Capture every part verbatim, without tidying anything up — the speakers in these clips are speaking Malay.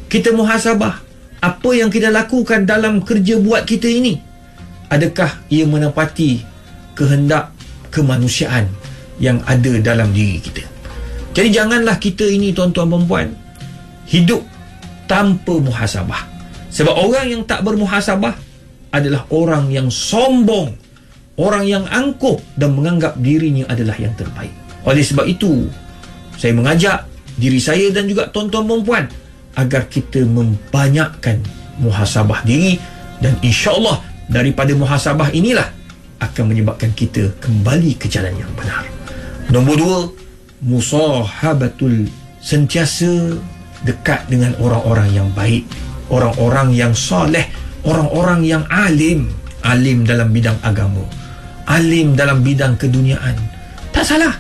kita muhasabah apa yang kita lakukan dalam kerja buat kita ini. Adakah ia menepati kehendak kemanusiaan yang ada dalam diri kita? Jadi janganlah kita ini, tuan-tuan dan puan, hidup tanpa muhasabah. Sebab orang yang tak bermuhasabah adalah orang yang sombong, orang yang angkuh dan menganggap dirinya adalah yang terbaik. Oleh sebab itu, saya mengajak diri saya dan juga tuan-tuan dan puan agar kita membanyakkan muhasabah diri, dan insya-Allah daripada muhasabah inilah akan menyebabkan kita kembali ke jalan yang benar. Nombor dua, musahabatul, sentiasa dekat dengan orang-orang yang baik, orang-orang yang soleh, orang-orang yang alim, alim dalam bidang agama, alim dalam bidang keduniaan. Tak salah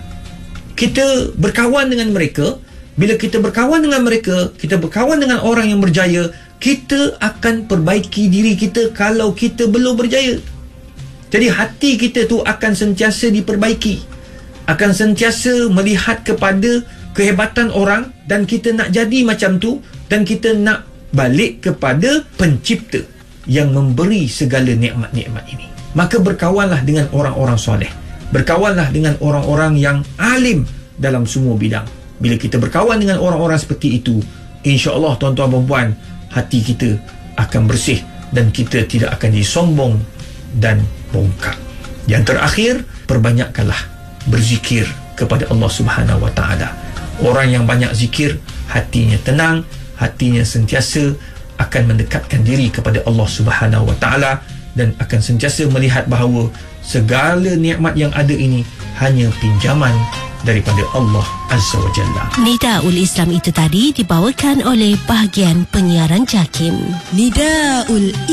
kita berkawan dengan mereka. Bila kita berkawan dengan mereka, kita berkawan dengan orang yang berjaya, kita akan perbaiki diri kita kalau kita belum berjaya. Jadi hati kita tu akan sentiasa diperbaiki, akan sentiasa melihat kepada kehebatan orang, dan kita nak jadi macam tu, dan kita nak balik kepada pencipta yang memberi segala nikmat-nikmat ini. Maka berkawanlah dengan orang-orang soleh, berkawanlah dengan orang-orang yang alim dalam semua bidang. Bila kita berkawan dengan orang-orang seperti itu, insya-Allah tuan-tuan dan puan, hati kita akan bersih dan kita tidak akan jadi sombong dan bongkak. Yang terakhir, perbanyakkanlah berzikir kepada Allah Subhanahu Wa Taala. Orang yang banyak zikir, hatinya tenang, hatinya sentiasa akan mendekatkan diri kepada Allah Subhanahu Wa Taala, dan akan sentiasa melihat bahawa segala nikmat yang ada ini hanya pinjaman daripada Allah Azza wa Jalla. Nidaul Islam itu tadi dibawakan oleh bahagian penyiaran JAKIM. Nidaul